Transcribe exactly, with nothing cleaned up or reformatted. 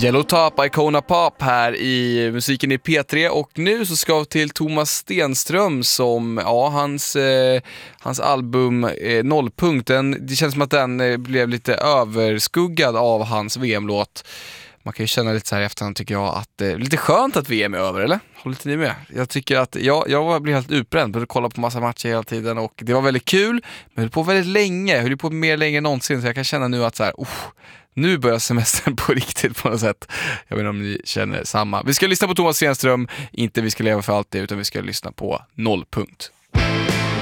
Yellow Top, Icona Pop här i musiken i P tre. Och nu så ska vi till Thomas Stenström som, ja, hans, eh, hans album eh, Nollpunkt, den, det känns som att den eh, blev lite överskuggad av hans V M-låt. Man kan ju känna lite så här i efterhand, tycker jag, att det eh, är lite skönt att V M är över, eller? Håller inte ni med? Jag tycker att jag, jag blev helt utbränd, började kolla på massa matcher hela tiden och det var väldigt kul, men höll på väldigt länge, höll på mer länge än någonsin, så jag kan känna nu att så här, oh, nu börjar semestern på riktigt på något sätt. Jag vet inte om ni känner samma. Vi ska lyssna på Thomas Stenström, inte Vi ska leva för alltid, utan vi ska lyssna på Nollpunkt.